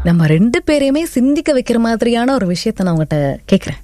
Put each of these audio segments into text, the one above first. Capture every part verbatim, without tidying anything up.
நம்ம ரெண்டு பேரையுமே சிந்திக்க வைக்கிற மாதிரியான ஒரு விஷயத்த நான் உங்ககிட்ட கேட்குறேன்.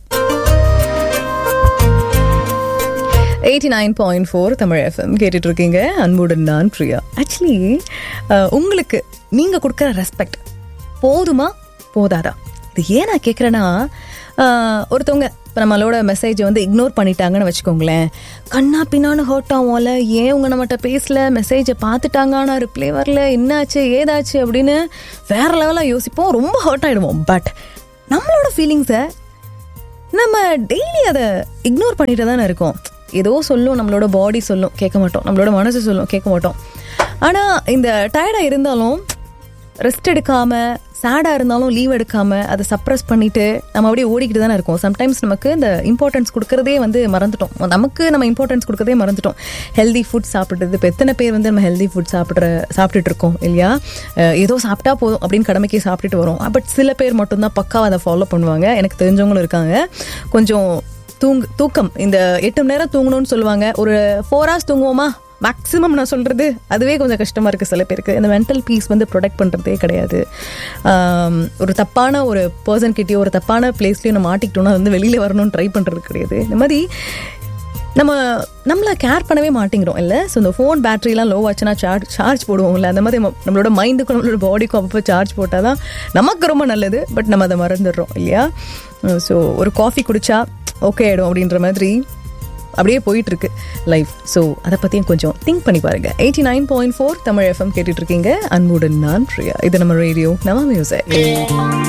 Eighty nine point four Tamil FM கேட்டுட்டு இருக்கீங்க. அன்புடன் நான் பிரியா. ஆக்சுவலி உங்களுக்கு நீங்க கொடுக்குற ரெஸ்பெக்ட் போதுமா போதாதா? இது ஏன் நான் கேட்குறேன்னா, ஒருத்தவங்க இப்போ நம்மளோட மெசேஜை வந்து இக்னோர் பண்ணிட்டாங்கன்னு வச்சுக்கோங்களேன், கண்ணா பின்னான்னு ஹர்ட் ஆகும்ல. ஏன் உங்க நம்மகிட்ட பேசல, மெசேஜை பார்த்துட்டாங்க ஆனால் ரிப்ளை வரல, என்னாச்சு ஏதாச்சு அப்படின்னு வேற லெவலாக யோசிப்போம், ரொம்ப ஹர்ட் ஆகிடுவோம். பட் நம்மளோட ஃபீலிங்ஸை நம்ம டெய்லி அதை இக்னோர் பண்ணிட்டு தானே இருக்கோம். ஏதோ சொல்லும், நம்மளோட பாடி சொல்லும், கேட்க மாட்டோம். நம்மளோட மனசு சொல்லும், கேட்க மாட்டோம். ஆனால் இந்த டயர்டாக இருந்தாலும் ரெஸ்ட் எடுக்காமல், சேடாக இருந்தாலும் லீவ் எடுக்காமல் அதை சப்ரஸ் பண்ணிவிட்டு நம்ம அப்படியே ஓடிக்கிட்டு தானே இருக்கோம். சம்டைம்ஸ் நமக்கு இந்த இம்பார்ட்டன்ஸ் கொடுக்குறதே வந்து மறந்துட்டோம். நமக்கு நம்ம இம்பார்ட்டன்ஸ் கொடுக்குறதே மறந்துட்டோம். ஹெல்தி ஃபுட் சாப்பிட்றது, இப்போ எத்தனை பேர் வந்து நம்ம ஹெல்தி ஃபுட் சாப்பிட்ற சாப்பிட்டுட்டு இருக்கோம் இல்லையா? ஏதோ சாப்பிட்டா போதும் அப்படின்னு கடமைக்கு சாப்பிட்டுட்டு வரோம். பட் சில பேர் மட்டும்தான் பக்காவாக அதை ஃபாலோ பண்ணுவாங்க. எனக்கு தெரிஞ்சவங்களும் இருக்காங்க. கொஞ்சம் தூங்கு தூக்கம் இந்த எட்டு மணி நேரம் தூங்கணும்னு சொல்லுவாங்க. ஒரு ஃபோர் ஹவர்ஸ் தூங்குவோமா மேக்ஸிமம் நான் சொல்கிறது. அதுவே கொஞ்சம் கஷ்டமாக இருக்குது சில பேருக்கு. இந்த மென்டல் பீஸ் வந்து ப்ரொடெக்ட் பண்ணுறதே கிடையாது. ஒரு தப்பான ஒரு பர்சன் கிட்டேயோ ஒரு தப்பான பிளேஸ்லையும் நம்ம மாட்டிக்கிட்டோம்னா வந்து வெளியில் வரணும்னு ட்ரை பண்ணுறது கிடையாது. இந்த மாதிரி நம்ம நம்மளை கேர் பண்ணவே மாட்டேங்கிறோம் இல்லை? ஸோ இந்த ஃபோன் பேட்டரிலாம் லோ ஆச்சுன்னா சார்ஜ் சார்ஜ் போடுவோம்ல, அந்த மாதிரி நம்மளோட மைண்டுக்கும் நம்மளோட பாடிக்கும் அப்பப்போ சார்ஜ் போட்டால் தான் நமக்கு ரொம்ப நல்லது. பட் நம்ம அதை மறந்துடுறோம் இல்லையா? ஸோ ஒரு காஃபி குடித்தா ஓகே ஆகிடும் அப்படின்ற மாதிரி அப்படியே போயிட்டு இருக்கு லைஃப். ஸோ அதை பற்றியும் கொஞ்சம் திங்க் பண்ணி பாருங்க. Eighty nine point four Tamil FM கேட்டுட்டு இருக்கீங்க. அன்புடன் நான் பிரியா. இது நம்ம ரேடியோ, நம்ம மியூசிக்.